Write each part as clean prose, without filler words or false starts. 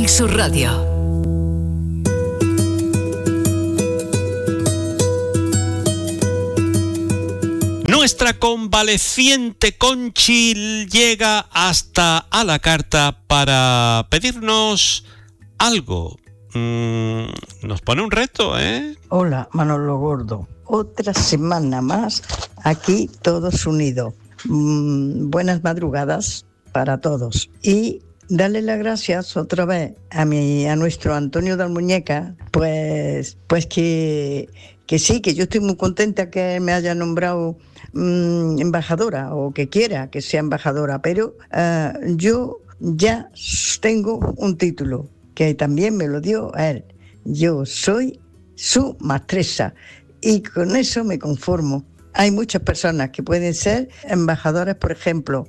Canal Sur Radio. Nuestra convaleciente Conchi llega hasta a la carta para pedirnos algo. Nos pone un reto, ¿eh? Hola, Manolo Gordo. Otra semana más aquí todos unidos. Buenas madrugadas para todos. Y darle las gracias otra vez a nuestro Antonio de Almuñeca, pues que sí, que yo estoy muy contenta que me haya nombrado embajadora, o que quiera que sea embajadora, pero yo ya tengo un título que también me lo dio a él. Yo soy su maestresa y con eso me conformo. Hay muchas personas que pueden ser embajadoras, por ejemplo.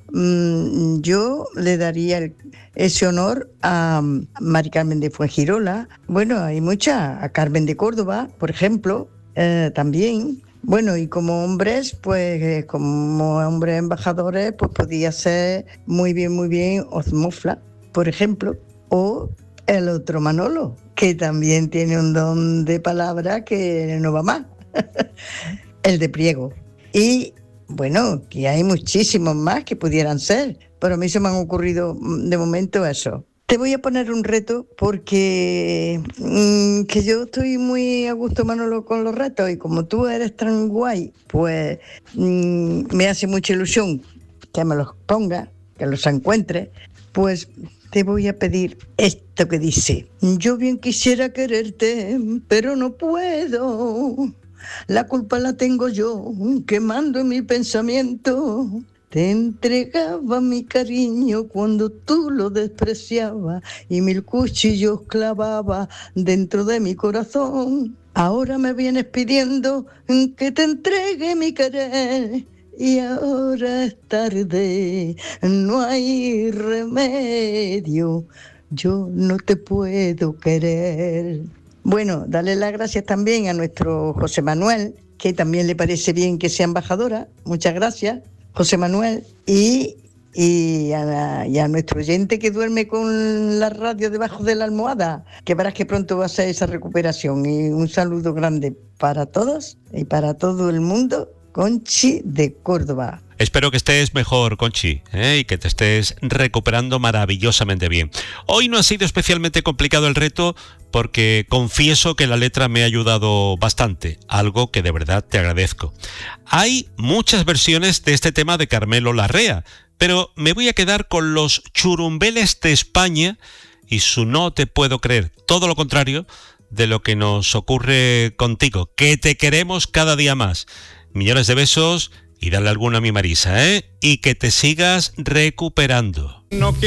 Yo le daría ese honor a Mari Carmen de Fuengirola. Bueno, hay muchas, a Carmen de Córdoba, por ejemplo, también. Bueno, y como hombres, pues como hombres embajadores, pues podía ser muy bien Ozmofla, por ejemplo, o el otro Manolo, que también tiene un don de palabra que no va más. El de Priego. Y bueno, que hay muchísimos más que pudieran ser, pero a mí se me han ocurrido de momento eso. Te voy a poner un reto porque que yo estoy muy a gusto, Manolo, con los retos, y como tú eres tan guay, pues me hace mucha ilusión que me los pongas, que los encuentres. Pues te voy a pedir esto que dice: yo bien quisiera quererte, pero no puedo. La culpa la tengo yo, quemando en mi pensamiento. Te entregaba mi cariño cuando tú lo despreciabas y 1000 cuchillos clavaba dentro de mi corazón. Ahora me vienes pidiendo que te entregue mi querer y ahora es tarde, no hay remedio, yo no te puedo querer. Bueno, darle las gracias también a nuestro José Manuel, que también le parece bien que sea embajadora. Muchas gracias, José Manuel. Y a nuestro oyente que duerme con la radio debajo de la almohada, que verás que pronto va a ser esa recuperación. Y un saludo grande para todos y para todo el mundo. Conchi de Córdoba. Espero que estés mejor, Conchi, y que te estés recuperando maravillosamente bien. Hoy no ha sido especialmente complicado el reto porque confieso que la letra me ha ayudado bastante, algo que de verdad te agradezco. Hay muchas versiones de este tema de Carmelo Larrea, pero me voy a quedar con los Churumbeles de España y su No te puedo creer, todo lo contrario de lo que nos ocurre contigo, que te queremos cada día más. Millones de besos y dale alguna a mi Marisa, y que te sigas recuperando. No